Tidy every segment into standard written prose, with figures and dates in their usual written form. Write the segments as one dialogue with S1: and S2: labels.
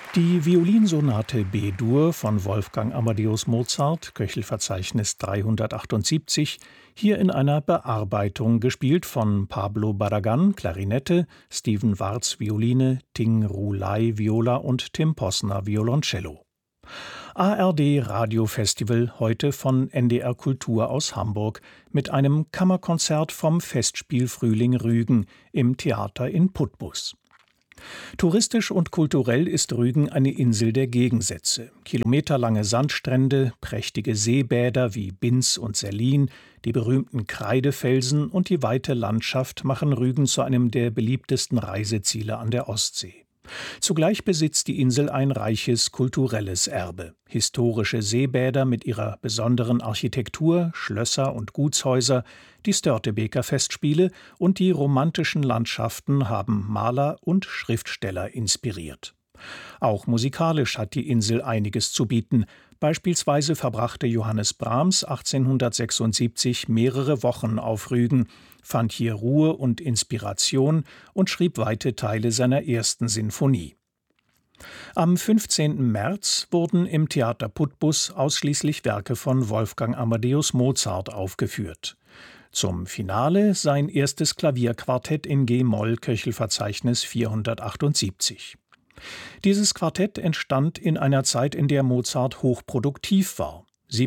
S1: Die Violinsonate B-Dur von Wolfgang Amadeus Mozart, Köchelverzeichnis 378, hier in einer Bearbeitung, gespielt von Pablo Barragán, Klarinette, Stephen Warz, Violine, Ting Ru Lai, Viola und Tim Posner, Violoncello. ARD Radiofestival, heute von NDR Kultur aus Hamburg, mit einem Kammerkonzert vom Festspiel Frühling Rügen im Theater in Putbus. Touristisch und kulturell ist Rügen eine Insel der Gegensätze. Kilometerlange Sandstrände, prächtige Seebäder wie Binz und Sellin, die berühmten Kreidefelsen und die weite Landschaft machen Rügen zu einem der beliebtesten Reiseziele an der Ostsee. Zugleich besitzt die Insel ein reiches kulturelles Erbe. Historische Seebäder mit ihrer besonderen Architektur, Schlösser und Gutshäuser, die Störtebeker Festspiele und die romantischen Landschaften haben Maler und Schriftsteller inspiriert. Auch musikalisch hat die Insel einiges zu bieten. Beispielsweise verbrachte Johannes Brahms 1876 mehrere Wochen auf Rügen, fand hier Ruhe und Inspiration und schrieb weite Teile seiner ersten Sinfonie. Am 15. März wurden im Theater Putbus ausschließlich Werke von Wolfgang Amadeus Mozart aufgeführt. Zum Finale sein erstes Klavierquartett in G-Moll, Köchelverzeichnis 478. Dieses Quartett entstand in einer Zeit, in der Mozart hochproduktiv war.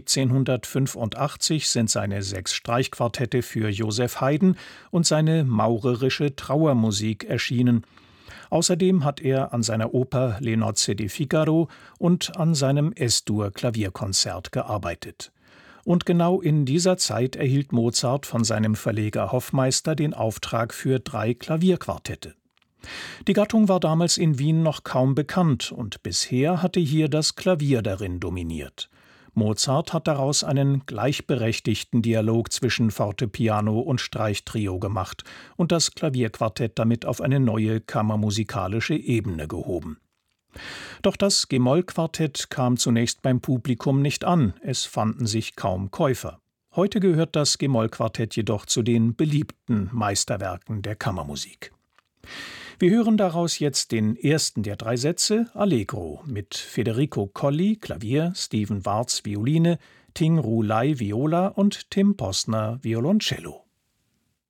S1: 1785 sind seine 6 Streichquartette für Joseph Haydn und seine maurerische Trauermusik erschienen. Außerdem hat er an seiner Oper Le Nozze di Figaro und an seinem Es-Dur-Klavierkonzert gearbeitet. Und genau in dieser Zeit erhielt Mozart von seinem Verleger Hoffmeister den Auftrag für 3 Klavierquartette. Die Gattung war damals in Wien noch kaum bekannt und bisher hatte hier das Klavier darin dominiert. Mozart hat daraus einen gleichberechtigten Dialog zwischen Fortepiano und Streichtrio gemacht und das Klavierquartett damit auf eine neue kammermusikalische Ebene gehoben. Doch das G-Moll-Quartett kam zunächst beim Publikum nicht an, es fanden sich kaum Käufer. Heute gehört das G-Moll-Quartett jedoch zu den beliebten Meisterwerken der Kammermusik. Wir hören daraus jetzt den ersten der 3 Sätze, Allegro, mit Federico Colli, Klavier, Stephen Warz, Violine, Ting Ru Lai, Viola und Tim Posner, Violoncello.